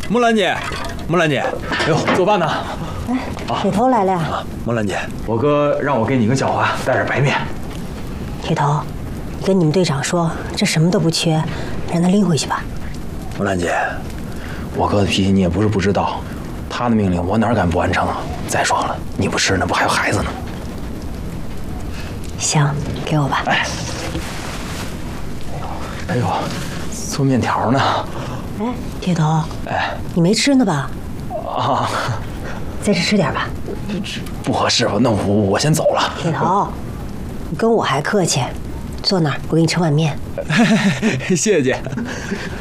木兰姐，木兰姐，哎呦，做饭呢？ 哎，铁头来了呀！ 啊，木兰姐，我哥让我给你跟小华带点白面。 铁头，你跟你们队长说，这什么都不缺，让他拎回去吧。 木兰姐，我哥的脾气你也不是不知道，他的命令我哪敢不完成啊？再说了，你不吃，那不还有孩子呢？ 行，给我吧。 哎呦，做面条呢？ 哎，铁头， 哎， 你没吃呢吧？ 啊， 在这吃点吧。 不合适吧？那我先走了。 铁头，你跟我还客气，坐那儿，我给你盛碗面。 谢谢姐。